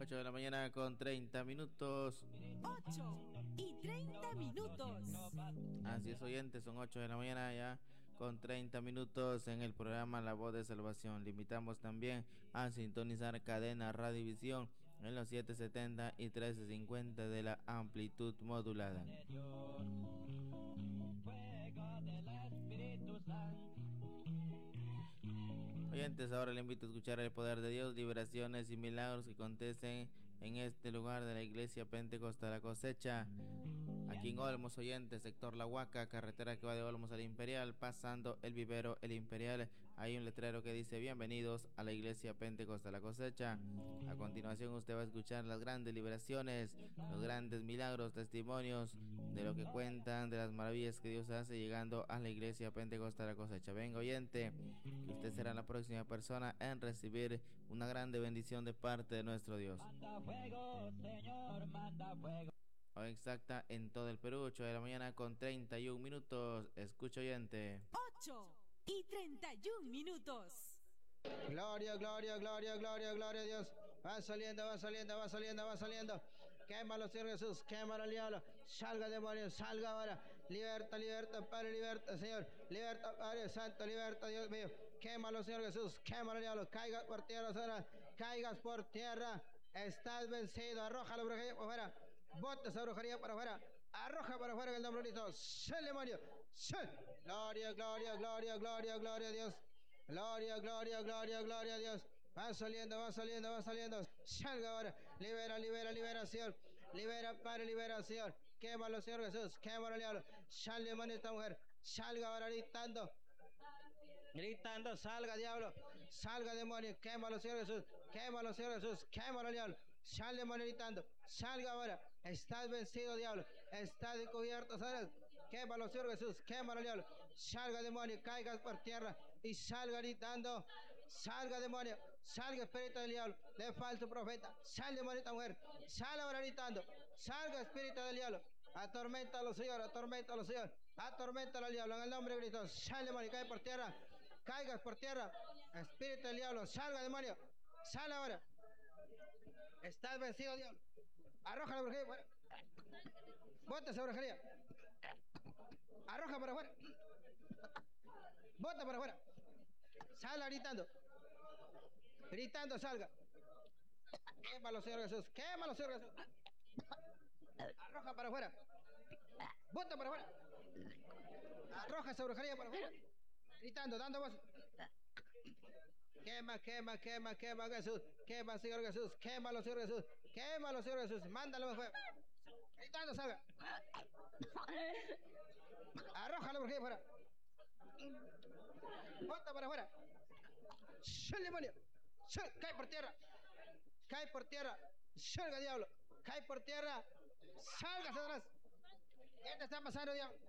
8 de la mañana con 30 minutos. 8:30. Así es, oyentes, son 8 de la mañana ya con 30 minutos en el programa La Voz de Salvación. Le invitamos también a sintonizar Cadena Radiovisión en los 770 y 1350 de la amplitud modulada. Oyentes, ahora le invito a escuchar el poder de Dios, liberaciones y milagros que acontecen en este lugar de la Iglesia Pentecostal La Cosecha. Aquí en Olmos, oyentes, sector La Huaca, carretera que va de Olmos al Imperial, pasando el vivero El Imperial. Hay un letrero que dice: bienvenidos a la Iglesia Pentecostal La Cosecha. A continuación usted va a escuchar las grandes liberaciones, los grandes milagros, testimonios de lo que cuentan, de las maravillas que Dios hace llegando a la Iglesia Pentecostal La Cosecha. Venga, oyente, que usted será la próxima persona en recibir una grande bendición de parte de nuestro Dios. Manda fuego, Señor, manda fuego. Hora exacta en todo el Perú, 8 de la mañana con 31 minutos. Escucha, oyente. 8:31. Gloria, gloria, gloria, gloria, gloria a Dios. Va saliendo, va saliendo, va saliendo, va saliendo. Quémalo, Señor Jesús, quémalo al diablo. Salga, demonio, salga ahora. Liberta, liberta, Padre, liberta, Señor. Liberta, Padre Santo, liberta, Dios mío. Quémalo, Señor Jesús, quémalo al diablo. Caigas por tierra, Señor. Caigas por tierra. Estás vencido. Arroja la brujería para afuera. Bota esa brujería para afuera. Arroja para afuera en el nombre de Cristo. Sal, demonio. Sal. Gloria, gloria, gloria, gloria, gloria a Dios. Gloria, gloria, gloria, gloria a Dios. Va saliendo, va saliendo, va saliendo. Salga ahora. Libera, libera, libera, Señor. Libera, Padre, libera, Señor. Quémalo, Señor Jesús. Quémalo, diablo. Sal, demonio, esta mujer. Salga ahora gritando. Gritando, salga, diablo. Salga, demonio. Quémalo, Señor Jesús. Quémalo, Señor Jesús. Quémalo, diablo. Sal, demonio, gritando. Salga ahora. Estás vencido, diablo. Estás descubierto, ¿sabes? Quémalo, Señor Jesús. Quémalo, diablo. Salga, demonio. Caigas por tierra. Y salga gritando. Salga, demonio. Salga, espíritu del diablo. De falso profeta. Sal, demonio, esta mujer. Sal ahora gritando. Salga, espíritu del diablo. Atorméntalo, Señor. Atorméntalo, Señor. Atorméntalo al diablo. En el nombre de Cristo. Sal, demonio. Cae por tierra. Caigas por tierra. Espíritu del diablo. Salga, demonio. Sal ahora. Estás vencido, diablo. Arroja la brujería fuera. Bota esa brujería. Arroja para afuera. Bota para afuera. Sal gritando. Gritando, salga. Quémalo, Señor Jesús. Quémalo, Señor Jesús. Arroja para afuera. Bota para afuera. Arroja esa brujería para afuera. Gritando, dando voz. Quema, quema, quema, quema, Jesús. Quema, Señor Jesús. Quémalo, Señor Jesús. Quémalo, Señor Jesús. Mándalo afuera. Gritando, salga. Arroja la brujería para afuera. Bota para afuera. ¡Shal, demonio! ¡Shal! ¡Cae por tierra! ¡Cae por tierra! ¡Salga, diablo! ¡Cae por tierra! ¡Salga, Satanás! ¿Qué te está pasando, diablo?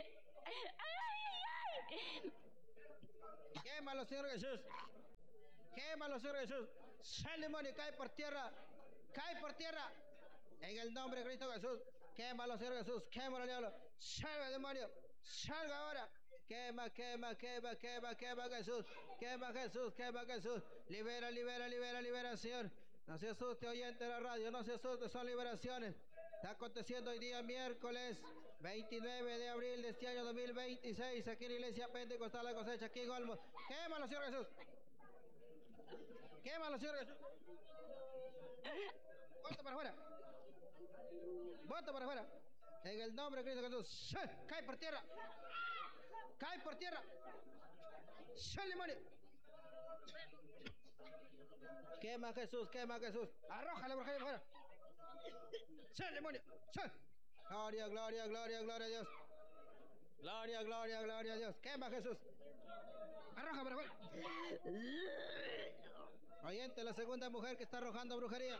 Quémalo, Señor Jesús. Quémalo, Señor Jesús. ¡Sal, demonio! ¡Cae por tierra! ¡Cae por tierra! En el nombre de Cristo Jesús. Quémalo, Señor Jesús. Quémalo, diablo. ¡Salga, demonio! ¡Salga ahora! Quema, quema, quema, quema, quema, Jesús. Quema, Jesús, quema, Jesús. Libera, libera, libera, libera, Señor. No se asuste, oyente de la radio. No se asuste, son liberaciones. Está aconteciendo hoy día miércoles 29 de abril de este año 2026 aquí en la Iglesia Pentecostal La Cosecha, aquí en Olmos. Quémalo, Señor Jesús. Quémalo, Señor Jesús. Bota para afuera. Bota para afuera. En el nombre de Cristo Jesús. ¡Sí! Cae por tierra. Cae por tierra. ¡Sal, demonio! Quema, Jesús, quema, Jesús. Arroja la brujería afuera. ¡Sal, demonio! ¡Sal! Gloria, gloria, gloria, gloria a Dios. Gloria, gloria, gloria a Dios. Quema, Jesús. Arroja para afuera. Oyente, la segunda mujer que está arrojando brujería.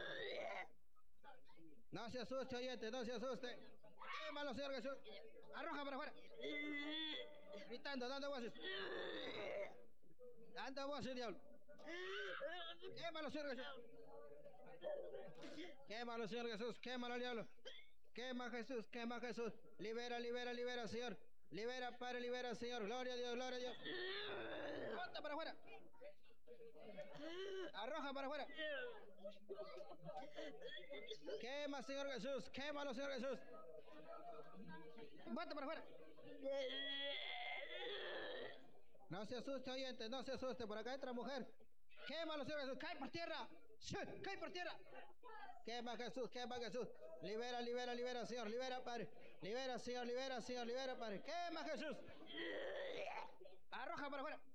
No se asuste, oyente, no se asuste. Quémalo, Señor Jesús. Arroja para afuera. Gritando, dando voces. Dando voces, diablo. Quémalo, Señor Jesús. Quémalo, Señor Jesús. Quémalo, diablo. Quema, Jesús, quema, Jesús. Libera, libera, libera, Señor. Libera, Padre, libera, Señor. Gloria a Dios, gloria a Dios. Bota para afuera. Arroja para afuera. Quema, Señor Jesús. Quémalo, Señor Jesús. Bota para afuera. No se asuste, oyente, no se asuste. Por acá entra mujer. Quémalo, Señor Jesús. Cae por tierra. Cae por tierra. Quema, Jesús, quema, Jesús. Libera, libera, libera, Señor. Libera, Padre. Libera, Señor, libera, Señor. Libera, Padre. Quema, Jesús. Arroja para afuera.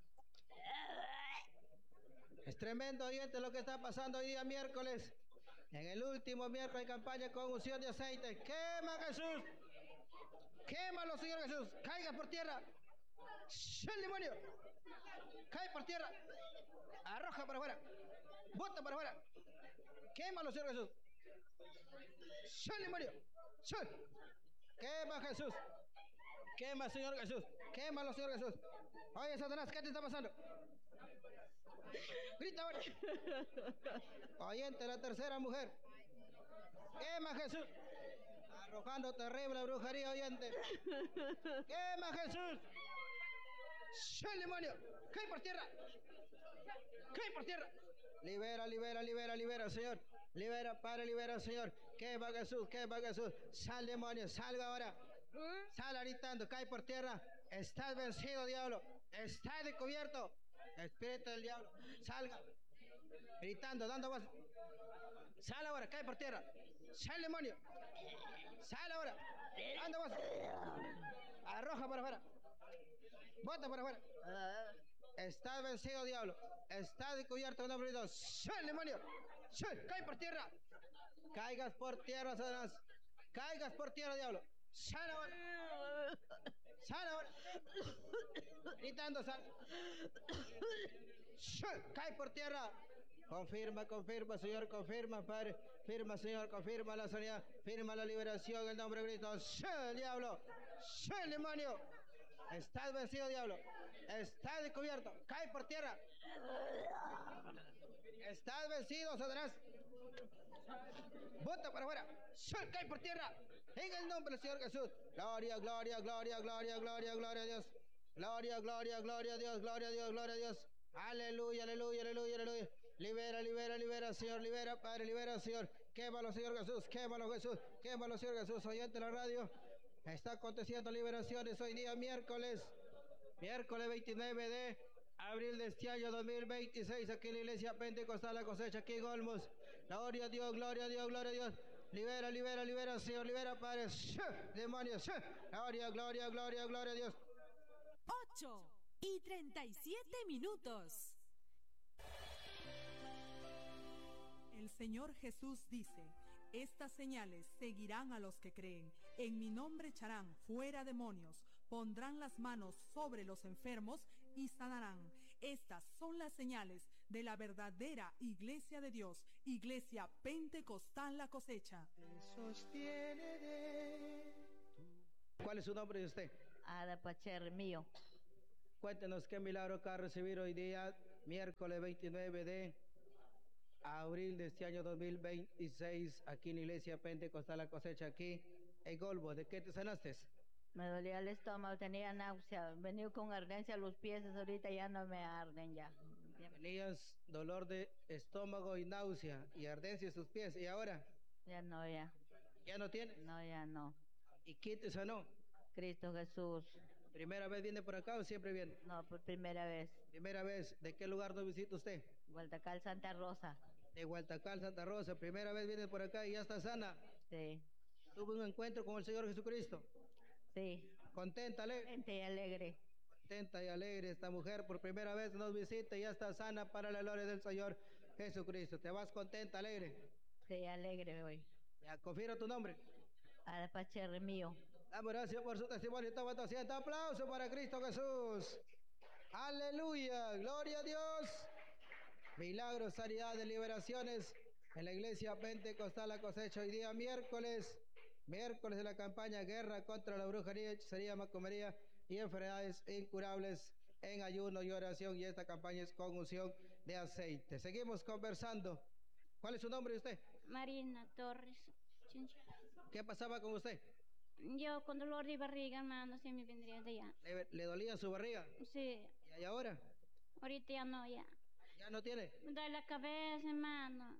Es tremendo, oyente, lo que está pasando hoy día miércoles. En el último miércoles de campaña con unción de aceite. Quema, Jesús. Quémalo, Señor Jesús. Caiga por tierra. El demonio. Cae por tierra. Arroja para afuera. Bota para afuera. Quémalo, Señor Jesús. El demonio. Quema, Jesús. Quema, Señor Jesús. Quémalo, Señor Jesús. Oye, Satanás, ¿qué te está pasando? Grita ahora. Oyente, la tercera mujer. Quema, Jesús. Arrojando terrible brujería, oyente. Quema, Jesús. El demonio. Cae por tierra. Cae por tierra. Libera, libera, libera, libera, Señor. Libera, Padre, libera, Señor. Quema, Jesús, quema, Jesús. Sal, demonio, salga ahora. Sal gritando, cae por tierra. Estás vencido, diablo. Estás descubierto. Espíritu del diablo. Salga. Gritando, dando voz. Sal ahora, cae por tierra. Sal, demonio. Sal ahora. Dando voz. Arroja para afuera. Bota para afuera. Estás vencido, diablo. Estás descubierto en nombre de Dios. Sal, demonio. Sal, cae por tierra. Caigas por tierra, Satanás. Caigas por tierra, diablo. Sal ahora. Sal ahora. Gritando, sal. Cae por tierra. Confirma, confirma, Señor, confirma, Padre. Firma, Señor, confirma la sanidad. Firma la liberación en el nombre de Cristo. ¡Sal, diablo! ¡Sal, demonio! Estás vencido, diablo. Estás descubierto. Cae por tierra. Estás vencido, Satanás. Bota para afuera. ¡Sal, cae por tierra! En el nombre del Señor Jesús. Gloria, gloria, gloria, gloria, gloria, gloria a Dios. Gloria, gloria, gloria a Dios, gloria a Dios, gloria a Dios. Aleluya, aleluya, aleluya, aleluya. Libera, libera, libera, Señor, libera, Padre, libera, Señor. Quémalo, Señor Jesús, quémalo, Jesús, quémalo, Señor Jesús. Oyente la radio. Está aconteciendo liberaciones hoy día, miércoles 29 de abril de este año 2026, aquí en la iglesia Pentecostal La Cosecha, aquí en Olmos. Gloria a Dios, gloria a Dios, gloria a Dios. Libera, libera, libera, Señor, libera, Padre. Demonios, gloria, gloria, gloria, gloria a Dios. 8:37. El Señor Jesús dice: estas señales seguirán a los que creen. En mi nombre echarán fuera demonios, pondrán las manos sobre los enfermos y sanarán. Estas son las señales de la verdadera Iglesia de Dios, Iglesia Pentecostal La Cosecha. ¿Cuál es su nombre de usted? Ada Pacher mío. Cuéntenos qué milagro acaba de recibir hoy día, miércoles 29 de abril de este año 2026, aquí en la iglesia Pentecostal La Cosecha, aquí en Golbo. ¿De qué te sanaste? Me dolía el estómago, tenía náusea, venía con ardencia a los pies, ahorita ya no me arden ya. Tenías dolor de estómago y náusea y ardencia en sus pies, ¿y ahora? Ya no, ya. ¿Ya no tienes? No, ya no. ¿Y quién te sanó? Cristo Jesús. ¿Primera vez viene por acá o siempre viene? No, por primera vez. Primera vez. ¿De qué lugar nos visita usted? Gualtacal, Santa Rosa. De Gualtacal, Santa Rosa. Primera vez viene por acá y ya está sana. Sí. Tuvo un encuentro con el Señor Jesucristo. Sí. Contenta, Gente y alegre. Contenta y alegre esta mujer por primera vez nos visita y ya está sana para la gloria del Señor Jesucristo. ¿Te vas contenta, alegre? Sí, alegre hoy. Ya, confirma tu nombre. Ada Pacher mío. Damos gracias por su testimonio. Toma tu asiento. Aplauso para Cristo Jesús. Aleluya. Gloria a Dios. Milagros, sanidades, liberaciones en la iglesia Pentecostal La Cosecha. Hoy día miércoles de la campaña Guerra contra la brujería, hechicería, macumería y enfermedades incurables en ayuno y oración. Y esta campaña es con unción de aceite. Seguimos conversando. ¿Cuál es su nombre de usted? Marina Torres. ¿Qué pasaba con usted? Yo con dolor de barriga, hermano, se me vendría de allá. ¿Le dolía su barriga? Sí. ¿Y ahora? Ahorita ya no, ya. ¿Ya no tiene? Me duele la cabeza, hermano. ¿Le dolía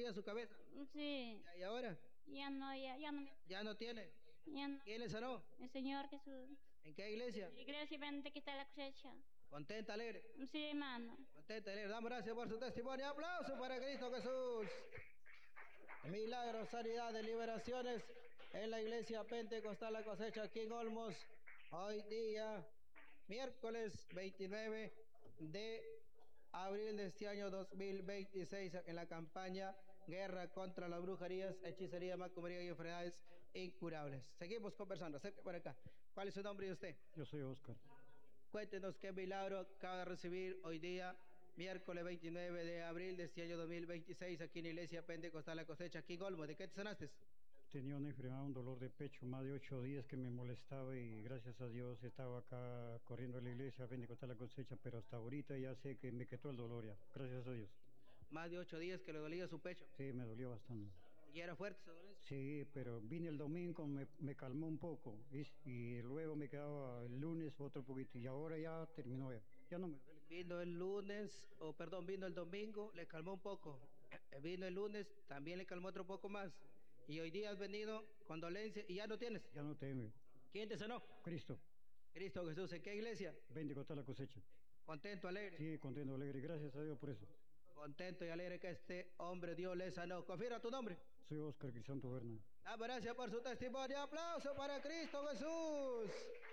dolía su cabeza. Sí, ¿Y ahora? ya no, Ya no tiene. ya no. ¿Quién le sanó? El Señor Jesús. ¿En qué iglesia? Iglesia Pentecoste que está la cosecha. Contenta, alegre. Sí, hermano. Contenta, alegre. Damos gracias por su testimonio. Aplauso para Cristo Jesús. Milagros, sanidad, liberaciones en la iglesia Pentecostal La Cosecha aquí en Olmos. Hoy día, miércoles 29 de abril de este año 2026, en la campaña Guerra contra las brujerías, hechicería, macumbería y enfermedades incurables. Seguimos conversando. Acerca por acá. ¿Cuál es su nombre y usted? Yo soy Oscar. Cuéntenos qué milagro acaba de recibir hoy día, miércoles 29 de abril de este año 2026, aquí en la iglesia Pentecostal La Cosecha, aquí en Olmos. ¿De qué te sanaste? Tenía una enfermedad, un dolor de pecho, más de 8 días que me molestaba y gracias a Dios estaba acá corriendo a la iglesia Pentecostal La Cosecha, pero hasta ahorita ya sé que me quitó el dolor ya, gracias a Dios. Más de 8 días que le dolía su pecho. Sí, me dolió bastante. ¿Y era fuerte ese dolor? Sí, pero vine el domingo, me calmó un poco y luego me quedaba el lunes otro poquito y ahora ya terminó ya no me duele. Vino el lunes, vino el domingo, le calmó un poco. Vino el lunes, también le calmó otro poco más. Y hoy día has venido con dolencia y ya no tienes. Ya no tengo. ¿Quién te sanó? Cristo, Cristo Jesús. ¿En qué iglesia? Pentecostal La Cosecha. Contento, alegre. Sí, contento, alegre, gracias a Dios por eso. Contento y alegre que este hombre Dios le sanó. Confirma tu nombre. Soy Oscar Crisanto Berna. Gracias por su testimonio. Aplauso para Cristo Jesús.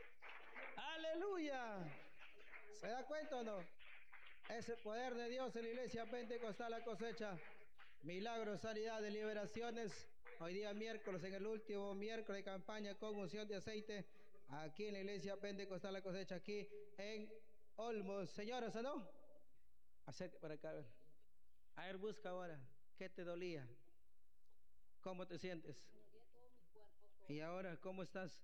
Aleluya. ¿Se da cuenta o no? Es el poder de Dios en la iglesia Pentecostal La Cosecha. Milagros, sanidad, liberaciones. Hoy día miércoles, en el último miércoles de campaña con unción de aceite, aquí en la iglesia Pentecostal La Cosecha, aquí en Olmos. Señora, ¿sanó? Acércate para acá, a ver. A ver, busca ahora. ¿Qué te dolía? ¿Cómo te sientes? ¿Y ahora cómo estás?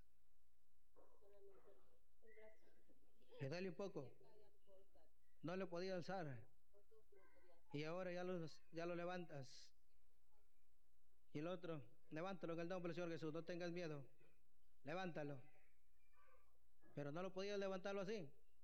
¿Le duele un poco? No lo podía alzar. Y ahora ya lo levantas. Y el otro, levántalo en el nombre del Señor Jesús, no tengas miedo. Levántalo. Pero no lo podías levantarlo así.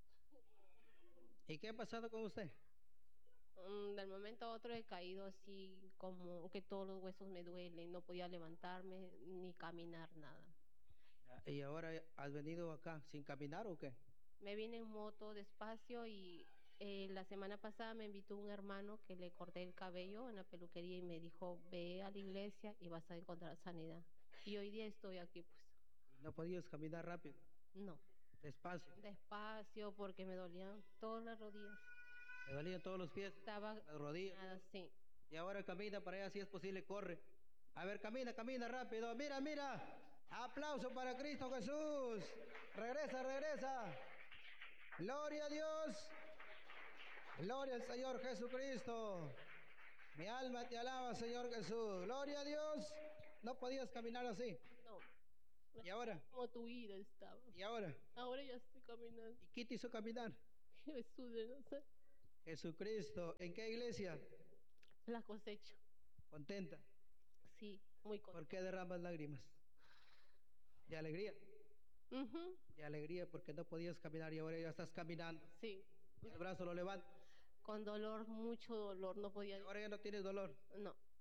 ¿Y qué ha pasado con usted? Del momento a otro he caído así como que todos los huesos me duelen, no podía levantarme ni caminar nada. ¿Y ahora has venido acá sin caminar o qué? Me vine en moto despacio y la semana pasada me invitó un hermano que le corté el cabello en la peluquería y me dijo, ve a la iglesia y vas a encontrar sanidad. Y hoy día estoy aquí pues. ¿No podías caminar rápido? No. Despacio. Despacio porque me dolían todas las rodillas. ¿Me dolían todos los pies? Estaba las rodillas. Nada, sí. Y ahora camina para allá si es posible, corre. A ver, camina rápido. Mira. Aplauso para Cristo Jesús. Regresa. Gloria a Dios. Gloria al Señor Jesucristo. Mi alma te alaba, Señor Jesús. Gloria a Dios. No podías caminar así. No. ¿Y ahora? Como tu vida estaba. ¿Y ahora? Ahora ya estoy caminando. ¿Y qué te hizo caminar? Jesús de Nazaret. Jesucristo. ¿En qué iglesia? La Cosecha. ¿Contenta? Sí, muy contenta. ¿Por qué derramas lágrimas? ¿De alegría? De alegría porque no podías caminar y ahora ya estás caminando. Sí. El brazo lo levantas. Con dolor, mucho dolor, no podía. Ahora ya no tienes dolor. No.